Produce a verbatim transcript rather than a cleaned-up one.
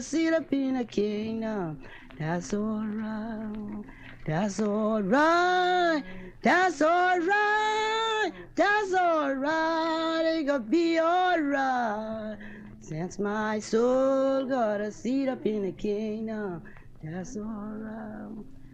Sit up in a kingdom. That's alright. That's alright. That's alright. That's alright. It gonna be alright. Since my soul got a seat up in the kingdom. That's alright.